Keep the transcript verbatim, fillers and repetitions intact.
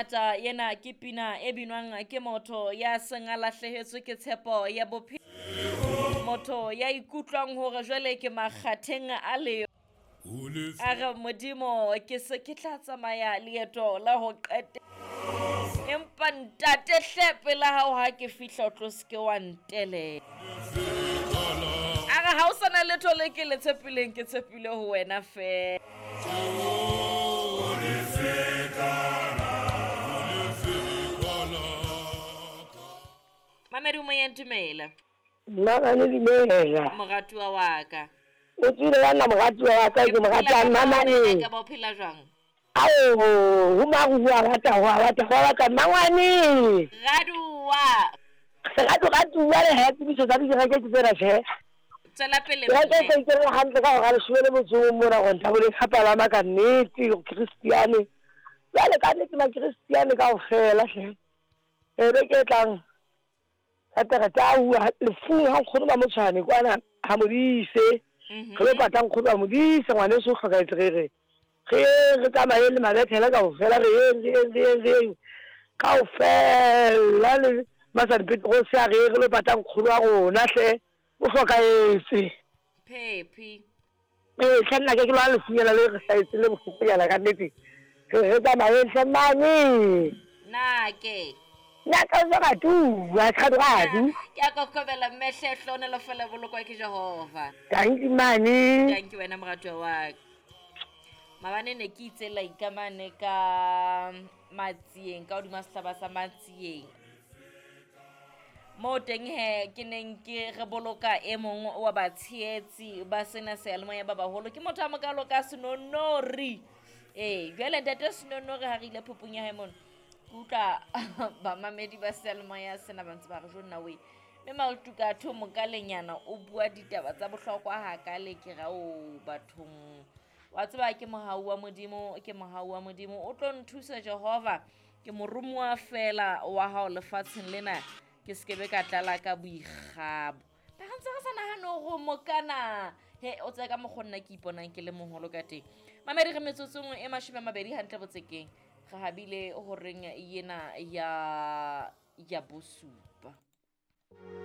hangata yena ke pina e binwang ke motho ya seng a lahlehetswe ke tshepo ya bophelo, motho ya ikutlwang hore jwale ke makgatheng a le a re modimo ke se ke tla tsamaya leeto la ho qete empa ntate hlepe la hao ha ke fihla o tlo ske wa ntele a re ha o sana letho le ke le tshepileng ke tshepile ho wena fe Mamedi o moyentumela nna ga ne dimela moratuwa wa ka o tsile yana moratuwa wa ka ke moratuwa mama ne ka ba phela jwang ao ho magua rata wa rata wa ka mangwane raduwa ratu ratu wa le happy biso tsa di ga ke tsera she tsela pele ya ke ke ke hantle ka ga le shwele motho mo na go ntabole khapala ma ka nnete Christiane ya le ka nnete ma Christiane ka ofela she e be ke tlang atara tawa le fu ha kholo ba motshane kwana ha modise ke le patang kholo ba modise ngwane so tlhoka etsere ge re tsamaye le mabethela ka ofela re ye re re ka ofela le masane petro se a re re le patang kholo a rona hle o hloka etse Pepi e tshwana ke ke lwa le funyela le re sa etse le bofunyela ka nnete re tsamaye tsamane na ke na ka ga tu wa ka ga tu ke a kokobela mehlehlo ne lo fela bolokwa ke Jehova thank you mani thank you wena moratwa wa mabane ne ke itsela ikamane ka matsieng ka hodima sehlaba sa matsieng mo teng he ke neng ke re boloka e mong wa batsheetsi ba sena sealemoya ba baholo ke motho a mokalo ka Senonori eh jwale ntate Senonori ha re ile phupung ya hae mona kuta ba mamedi ba sealemoya sena ba ntse ba re jonna we me maltuka thu mokalenyana o bua ditaba tsa bohlokwa ha ka le ke ra o bathong wa tseba ke mohau wa modimo ke mohau wa modimo o tlo nthusa Jehova ke morumuwa fela wa hao lefatsheng lena ke skebe ka tlala ka boigabo ba ntse re sa nahana go mokana he o tseka mogonna ke iponang ke le moholo ka teng mamedi re metsotsong e mashome mabedi hantle botsekeng ga habile ho reng yena ya ya bosupa